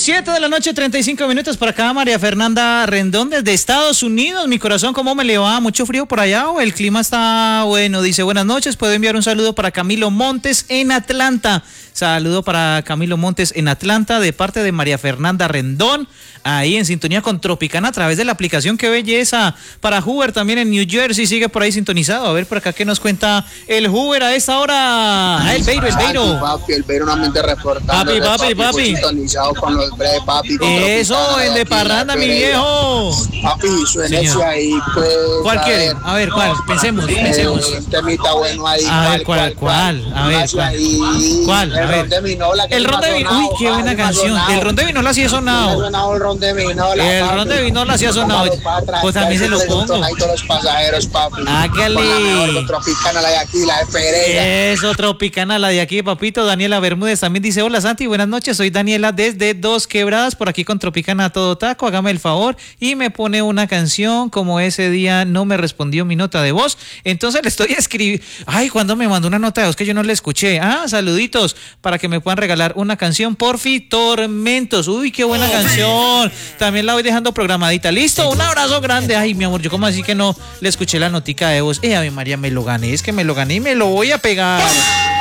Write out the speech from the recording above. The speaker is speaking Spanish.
7:35 por acá, María Fernanda Rendón desde Estados Unidos. Mi corazón, ¿cómo me le va? ¿Mucho frío por allá o el clima está bueno? Dice, buenas noches, puedo enviar un saludo para Camilo Montes en Atlanta. Saludo para Camilo Montes en Atlanta de parte de María Fernanda Rendón, ahí en sintonía con Tropicana a través de la aplicación. Qué belleza. Para Hoover también en New Jersey, sigue por ahí sintonizado. A ver por acá qué nos cuenta el Hoover a esta hora. El Beiro. Papi, el Beiro una mente reportando. Papi. Sintonizado con los breves, papi. Eso, el de parranda, mi viejo. Papi, suénese ahí, pues. ¿Cuál quiere? A ver, ¿cuál? Pensemos. Un temita bueno ahí. A ver, ¿cuál? A ver, ¿cuál? El ron de Vinola. El ron de Vinola. Uy, qué buena canción. El ron de Vinola sí ha sonado. El ron de Vinola. El ron de Vinola sí ha sonado. Pues también se lo pongo. Ahí todos los pasajeros, papi. Hágale. Tropicana la de aquí, la de Pereira. Eso, Tropicana la de aquí, papito. Daniela Bermúdez también dice, hola Santi, buenas noches. Soy Daniela desde Dos Quebradas, por aquí con Tropicana a todo taco. Hágame el favor y me pone una canción como ese día no me respondió mi nota de voz. Entonces le estoy escribiendo. Ay, cuando me mandó una nota de voz que yo no le escuché. Saluditos para que me puedan regalar una canción, porfi, Tormentos. Uy, qué buena canción. También la voy dejando programadita. Listo, un abrazo grande. Ay, mi amor, yo como así que no le escuché la notica de voz. Ave María, me lo gané. Es que me lo gané y me lo voy a pegar.